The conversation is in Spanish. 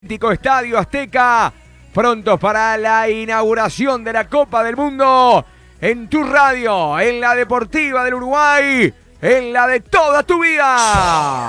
Estadio Azteca, prontos para la inauguración de la Copa del Mundo en tu radio, en la deportiva del Uruguay, en la de toda tu vida.